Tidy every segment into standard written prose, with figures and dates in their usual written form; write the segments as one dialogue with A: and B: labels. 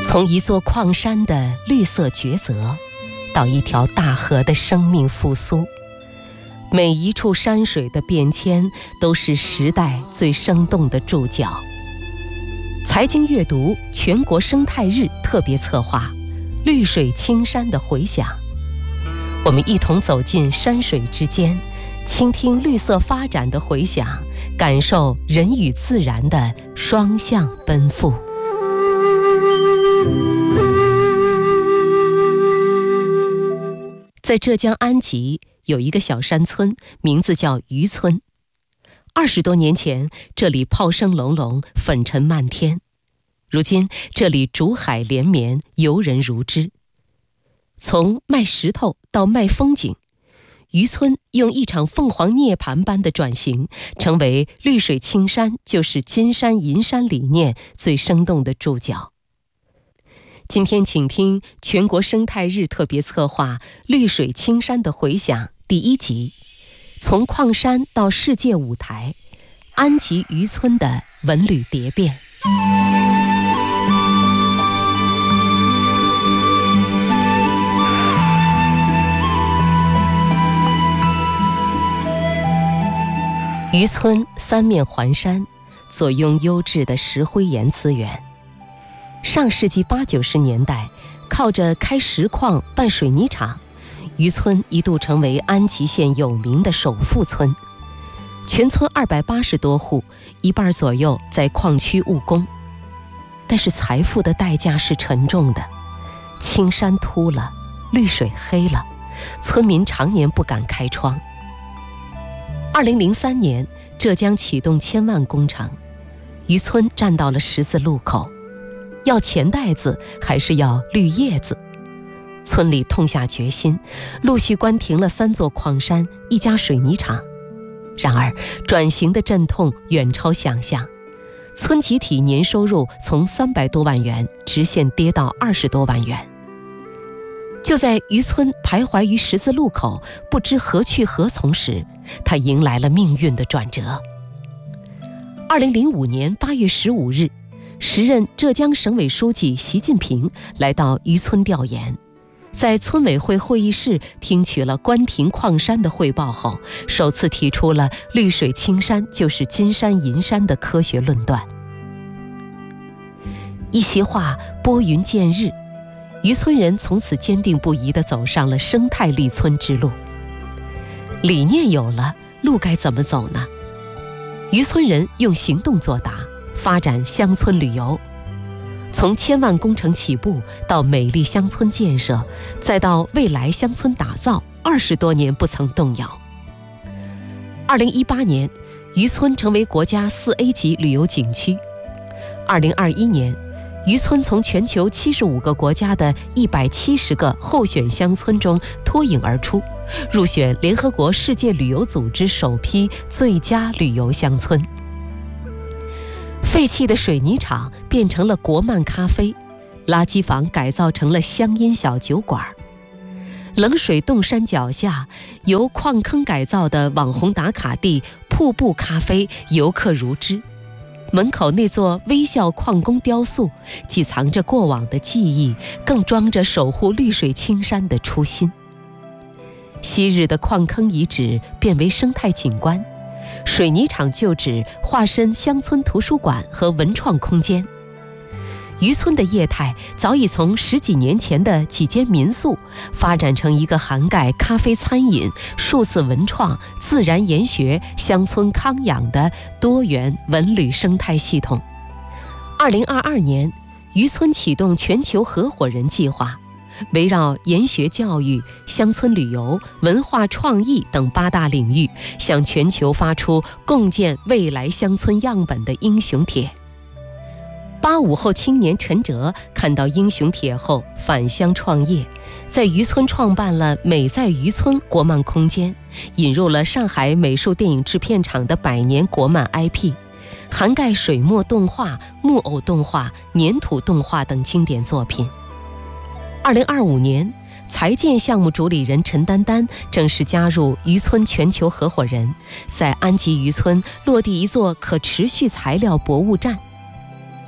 A: 从一座矿山的绿色抉择，到一条大河的生命复苏，每一处山水的变迁都是时代最生动的注脚。财经阅读全国生态日特别策划《绿水青山的回响》，我们一同走进山水之间，倾听绿色发展的回响，感受人与自然的双向奔赴。在浙江安吉有一个小山村，名字叫渔村。20多年前，这里炮声隆隆，粉尘漫天。如今，这里竹海连绵，游人如织。从卖石头到卖风景，渔村用一场凤凰涅槃般的转型，成为绿水青山就是金山银山理念最生动的注脚。今天请听全国生态日特别策划《绿水青山的回响》第1集，从矿山到世界舞台，安吉渔村的文旅蝶变。渔村三面环山，左拥优质的石灰岩资源。上世纪80、90年代，靠着开石矿、办水泥厂，渔村一度成为安吉县有名的首富村。全村280多户，一半左右在矿区务工。但是财富的代价是沉重的，青山秃了，绿水黑了，村民常年不敢开窗。2003年，浙江启动千万工程，渔村站到了十字路口。要钱袋子还是要绿叶子？村里痛下决心，陆续关停了3座矿山、1家水泥厂。然而，转型的阵痛远超想象，村集体年收入从300多万元直线跌到20多万元。就在渔村徘徊于十字路口，不知何去何从时，他迎来了命运的转折。2005年8月15日，时任浙江省委书记习近平来到渔村调研，在村委会会议室听取了关停矿山的汇报后，首次提出了绿水青山就是金山银山的科学论断。一席话拨云见日，渔村人从此坚定不移地走上了生态立村之路。理念有了，路该怎么走呢？渔村人用行动作答，发展乡村旅游。从千万工程起步，到美丽乡村建设，再到未来乡村打造，20多年不曾动摇。2018年，渔村成为国家4A 级旅游景区。2021年，渔村从全球75个国家的170个候选乡村中脱颖而出，入选联合国世界旅游组织首批最佳旅游乡村。废弃的水泥厂变成了国漫咖啡，垃圾房改造成了乡音小酒馆。冷水洞山脚下，由矿坑改造的网红打卡地瀑布咖啡游客如织。门口那座微笑矿工雕塑，既藏着过往的记忆，更装着守护绿水青山的初心。昔日的矿坑遗址变为生态景观，水泥厂旧址化身乡村图书馆和文创空间。渔村的业态早已从10几年前的几间民宿，发展成一个涵盖咖啡餐饮、数字文创、自然研学、乡村康养的多元文旅生态系统。2022年，渔村启动全球合伙人计划，围绕研学教育、乡村旅游、文化创意等8大领域，向全球发出共建未来乡村样本的英雄帖。85后青年陈哲看到英雄帖后返乡创业，在渔村创办了美在渔村国漫空间，引入了上海美术电影制片厂的100年国漫 IP， 涵盖水墨动画、木偶动画、粘土动画等经典作品。2025年，财建项目主理人陈丹丹正式加入渔村全球合伙人，在安吉渔村落地一座可持续材料博物站。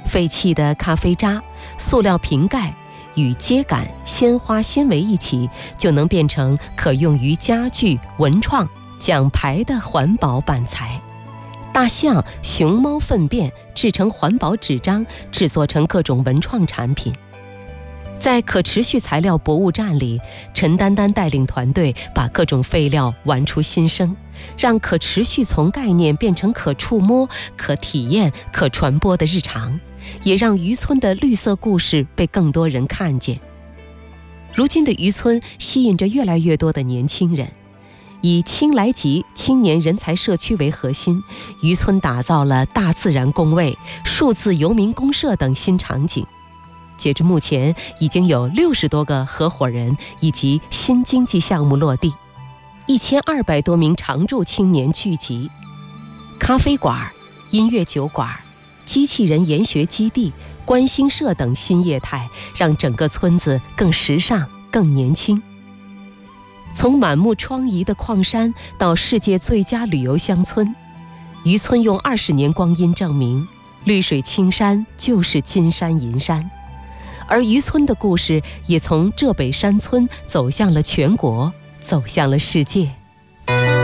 A: 废弃的咖啡渣、塑料瓶盖与秸秆、鲜花纤维一起，就能变成可用于家具、文创、奖牌的环保板材。大象、熊猫粪便制成环保纸张，制作成各种文创产品。在可持续材料博物站里，陈丹丹带领团队把各种废料玩出新生，让可持续从概念变成可触摸、可体验、可传播的日常，也让渔村的绿色故事被更多人看见。如今的渔村吸引着越来越多的年轻人，以青来集青年人才社区为核心，渔村打造了大自然工位、数字游民公社等新场景。截至目前，已经有60多个合伙人以及新经济项目落地，1200多名常住青年聚集。咖啡馆、音乐酒馆、机器人研学基地、观星社等新业态，让整个村子更时尚、更年轻。从满目疮痍的矿山到世界最佳旅游乡村，渔村用20年光阴证明，绿水青山就是金山银山。而渔村的故事也从浙北山村走向了全国，走向了世界。